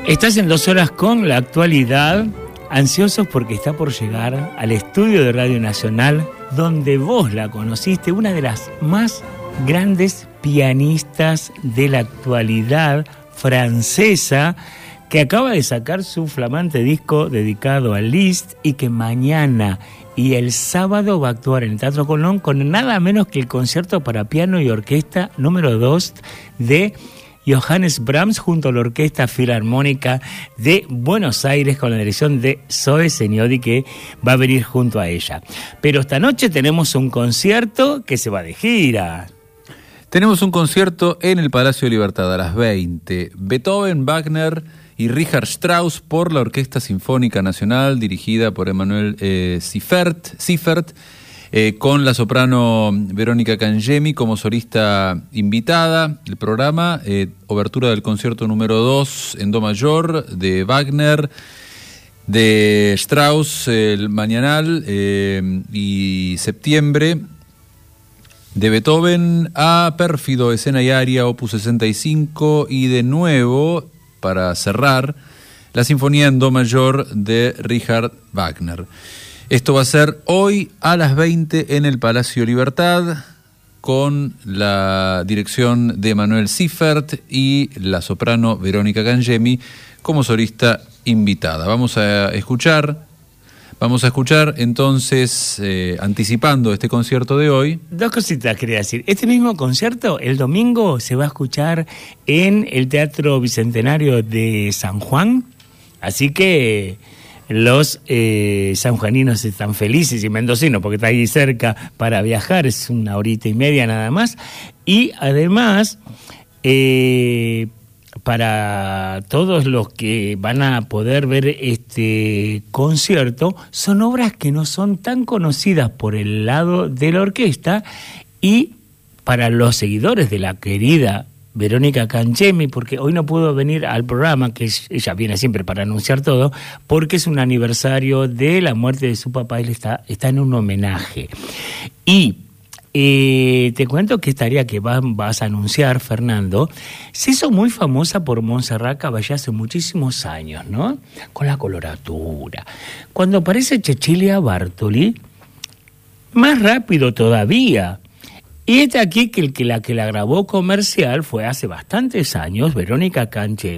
Estás en 2 horas con la actualidad, ansiosos porque está por llegar al estudio de Radio Nacional, donde vos la conociste, una de las más grandes pianistas de la actualidad francesa, que acaba de sacar su flamante disco dedicado a Liszt y que mañana y el sábado va a actuar en el Teatro Colón con nada menos que el concierto para piano y orquesta número 2 de Johannes Brahms junto a la Orquesta Filarmónica de Buenos Aires con la dirección de Zoe Seniodi, que va a venir junto a ella. Pero esta noche tenemos un concierto que se va de gira. Tenemos un concierto en el Palacio de Libertad a las 20. Beethoven, Wagner y Richard Strauss por la Orquesta Sinfónica Nacional, dirigida por Emanuel Siffert, con la soprano Verónica Cangemi como solista invitada. El programa, obertura del concierto número 2 en do mayor de Wagner, de Strauss el Mañanal, y septiembre de Beethoven a Pérfido, escena y aria, opus 65, y de nuevo, para cerrar, la Sinfonía en do mayor de Richard Wagner. Esto va a ser hoy a las 20 en el Palacio Libertad, con la dirección de Emanuel Siffert y la soprano Verónica Cangemi como solista invitada. Vamos a escuchar entonces, anticipando este concierto de hoy. 2 cositas quería decir. Este mismo concierto, el domingo, se va a escuchar en el Teatro Bicentenario de San Juan, así que los sanjuaninos están felices, y mendocinos, porque está ahí cerca para viajar, es 1 horita y media nada más. Y además, para todos los que van a poder ver este concierto, son obras que no son tan conocidas por el lado de la orquesta, y para los seguidores de la querida Verónica Cangemi, porque hoy no pudo venir al programa, que ella viene siempre para anunciar todo, porque es un aniversario de la muerte de su papá, y está en un homenaje. Y te cuento que esta área que vas a anunciar, Fernando, se hizo muy famosa por Montserrat Caballé hace muchísimos años, ¿no? Con la coloratura. Cuando aparece Cecilia Bartoli, más rápido todavía. Y está aquí que la grabó comercial fue hace bastantes años, Verónica Cangemi.